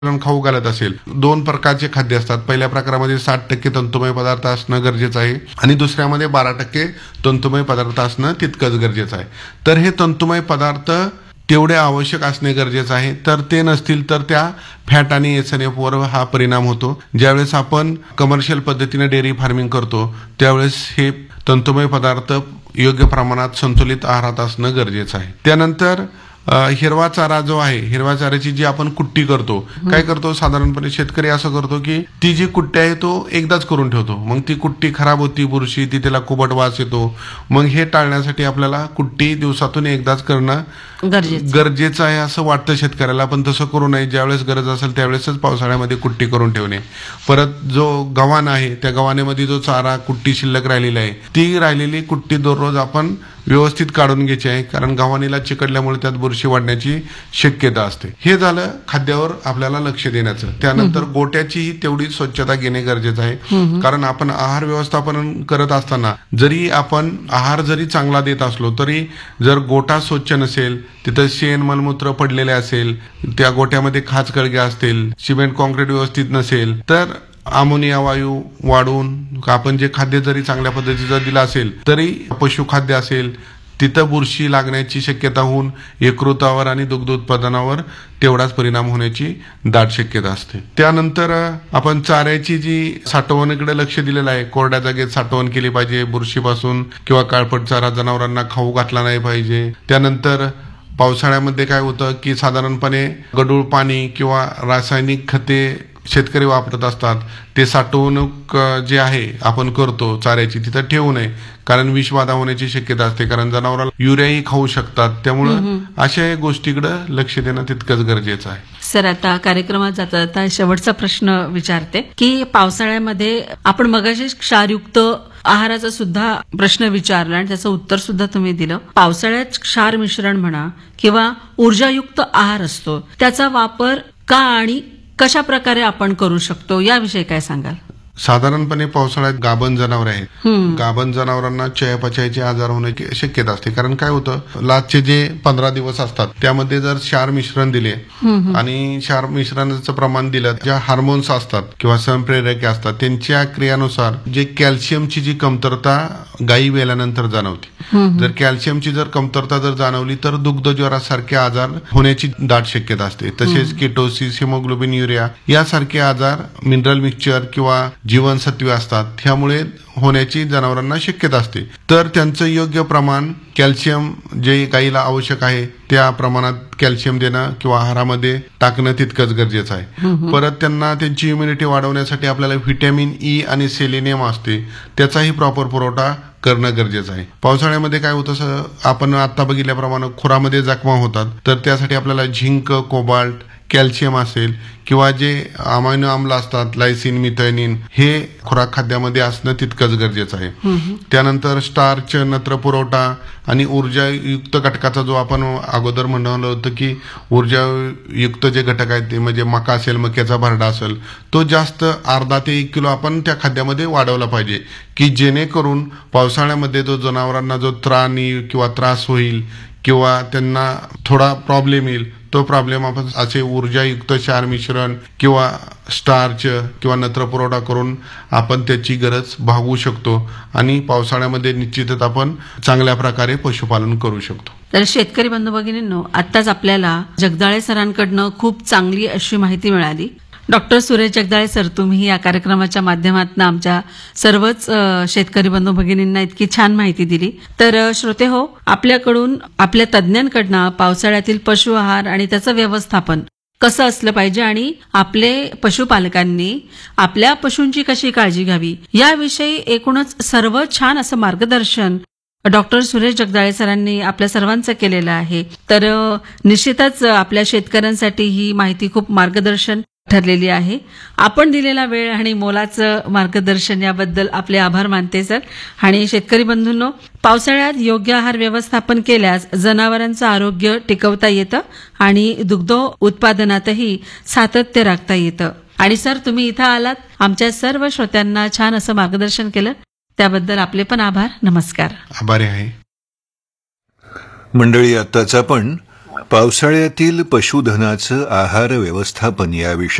खाऊ घालत असेल, 2 प्रकारचे खाद्य असतात. पहिल्या प्रकारामध्ये 60% तंतुमय पदार्थ असणं गरजेचं आहे आणि दुसऱ्यामध्ये 12% तंतुमय पदार्थ असणं तितकंच गरजेचं आहे. तर हे तंतुमय पदार्थ तेवढे आवश्यक असणे गरजेचं आहे. तर ते नसतील तर त्या फॅट आणि SNF वर हा परिणाम होतो. ज्यावेळेस आपण कमर्शियल पद्धतीने डेअरी फार्मिंग करतो त्यावेळेस हे तंतुमय पदार्थ योग्य प्रमाणात संतुलित आहारात असणं गरजेचं आहे. त्यानंतर हिरवा चारा जो आहे, हिरव्या चाऱ्याची जी आपण कुट्टी करतो, काय करतो साधारणपणे शेतकरी असं करतो की ती जी कुट्टी आहे तो एकदाच करून ठेवतो. मग ती कुट्टी खराब होती, बुरशी ती, त्याला कुबट वास येतो. मग हे टाळण्यासाठी आपल्याला कुट्टी दिवसातून एकदाच करणं गरजेचं आहे असं वाटतं शेतकऱ्याला. पण तसं करू नये. ज्यावेळेस गरज असेल त्यावेळेसच पावसाळ्यामध्ये कुट्टी करून ठेवणे. परत जो गव्हाण आहे त्या गव्हाणेमध्ये जो चारा कुट्टी शिल्लक राहिलेली आहे ती राहिलेली कुट्टी दररोज आपण व्यवस्थित काढून घ्यायची आहे, कारण गव्हाणीला चिकटल्यामुळे त्यात बुरशी वाढण्याची शक्यता असते. हे झालं खाद्यावर आपल्याला लक्ष देण्याचं. त्यानंतर गोट्याचीही तेवढी स्वच्छता घेणे गरजेचं आहे, कारण आपण आहार व्यवस्थापन करत असताना जरी आपण आहार जरी चांगला देत असलो तरी जर गोठा स्वच्छ नसेल, तिथं शेण मलमूत्र पडलेले असेल, त्या गोठ्यामध्ये खाचखळगे असतील, सिमेंट कॉन्क्रीट व्यवस्थित नसेल तर अमोनिया वायू वाढून आपण जे खाद्य जरी चांगल्या पद्धतीचं दिलं असेल तरी पशुखाद्य असेल तिथं बुरशी लागण्याची शक्यता होऊन यकृतावर आणि दुग्ध उत्पादनावर तेवढाच परिणाम होण्याची दाट शक्यता असते. त्यानंतर आपण चाऱ्याची जी साठवणीकडे लक्ष दिलेलं आहे. कोरड्या जागेत साठवण केली पाहिजे. बुरशीपासून किंवा काळपट चारा जनावरांना खाऊ घातला नाही पाहिजे. त्यानंतर पावसाळ्यामध्ये काय होतं की साधारणपणे गढूळ पाणी किंवा रासायनिक खते शेतकरी वापरत असतात. ते साठवणूक जे आहे आपण करतो चाऱ्याची तिथं ठेवू नये, कारण विषबाधा होण्याची शक्यता असते, कारण जनावराला युरियाही खाऊ शकतात. त्यामुळं अशा गोष्टीकडे लक्ष देणं तितकंच गरजेचं आहे. सर, आता कार्यक्रमात जाता जाता शेवटचा प्रश्न विचारते की पावसाळ्यामध्ये आपण मगाशी क्षारयुक्त आहाराचा सुद्धा प्रश्न विचारला आणि त्याचं उत्तर सुद्धा तुम्ही दिलं. पावसाळ्यात क्षार मिश्रण म्हणा किंवा ऊर्जायुक्त आहार असतो, त्याचा वापर का आणि कशा प्रकारे आपण करू शकतो याविषयी काय सांगाल? साधारणपणे पावसाळ्यात गाभण जनावर आहेत. गाभण जनावरांना चयापचयाचे आजार होण्याची शक्यता असते, कारण काय होतं लास्टचे जे 15 दिवस असतात त्यामध्ये जर क्षार मिश्रण दिले आणि क्षार मिश्रणाचं प्रमाण दिलं, ज्या हार्मोन्स असतात किंवा संप्रेरके असतात त्यांच्या क्रियानुसार जे कॅल्शियमची जी कमतरता गायी वेल्यानंतर जाणवते. जर कॅल्शियमची जर कमतरता जर जाणवली तर दुग्धज्वरासारखे आजार होण्याची दाट शक्यता असते. तसेच किटोसिस, हिमोग्लोबिन युरिया यासारखे आजार मिनरल मिक्सचर किंवा जीवनसत्वे असतात त्यामुळे होण्याची जनावरांना शक्यता असते. तर त्यांचं योग्य प्रमाण कॅल्शियम जे गायीला आवश्यक आहे त्या प्रमाणात कॅल्शियम देणं किंवा आहारामध्ये टाकणं तितकंच गरजेचं आहे. परत त्यांना त्यांची इम्युनिटी वाढवण्यासाठी आपल्याला व्हिटॅमिन ई आणि सेलेनियम असते त्याचाही प्रॉपर पुरवठा करणं गरजेचं आहे. पावसाळ्यामध्ये काय होतं आपण आता बघितल्याप्रमाणे खुरामध्ये जखमा होतात, तर त्यासाठी आपल्याला झिंक, कोबाल्ट, कॅल्शियम असेल किंवा जे अमायनो आम्ल असतात लायसिन, मिथायनिन हे खुराक खाद्यामध्ये असणं तितकंच गरजेचं आहे. त्यानंतर स्टार्च, नत्र पुरवठा आणि ऊर्जायुक्त घटकाचा जो आपण अगोदर म्हणलं होतं की ऊर्जायुक्त जे घटक आहेत ते म्हणजे मका असेल, मक्याचा भरडा असेल, तो जास्त अर्धा ते 1 किलो आपण त्या खाद्यामध्ये वाढवला पाहिजे की जेणेकरून पावसाळ्यामध्ये जो जनावरांना जो त्रास होईल किंवा त्यांना थोडा प्रॉब्लेम येईल तो प्रॉब्लेम आपण असे ऊर्जायुक्त क्षार मिश्रण किंवा स्टार्च किंवा नत्र पुरवठा करून आपण त्याची गरज भागवू शकतो आणि पावसाळ्यामध्ये निश्चितच आपण चांगल्या प्रकारे पशुपालन करू शकतो. तर शेतकरी बंधू भगिनींनो, आत्ताच आपल्याला जगदाळे सरांकडनं खूप चांगली अशी माहिती मिळाली. डॉक्टर सुरेश जगदाळे सर, तुम्ही या कार्यक्रमाच्या माध्यमातून आमच्या सर्वच शेतकरी बंधू भगिनींना इतकी छान माहिती दिली. तर श्रोते हो, आपल्याकडून आपल्या तज्ज्ञांकडनं पावसाळ्यातील पशु आहार आणि त्याचं व्यवस्थापन कसं असलं पाहिजे आणि आपले पशुपालकांनी आपल्या पशूंची कशी काळजी घ्यावी याविषयी एकूणच सर्व छान असं मार्गदर्शन डॉक्टर सुरेश जगदाळे सरांनी आपल्या सर्वांचं केलेलं आहे. तर निश्चितच आपल्या शेतकऱ्यांसाठी ही माहिती खूप मार्गदर्शन ठरलेली आहे. आपण दिलेला वेळ आणि मोलाचं मार्गदर्शन याबद्दल आपले आभार मानते सर. आणि शेतकरी बंधूंनो, पावसाळ्यात योग्य आहार व्यवस्थापन केल्यास जनावरांचं आरोग्य टिकवता येतं आणि दुग्ध उत्पादनातही सातत्य राखता येतं. आणि सर, तुम्ही इथं आलात, आमच्या सर्व श्रोत्यांना छान असं मार्गदर्शन केलं, त्याबद्दल आपले पण आभार. नमस्कार. आभारी आहे. मंडळी, आताच आपण पावसाळ्यातील पशुधनाचं आहार व्यवस्थापन याविषयी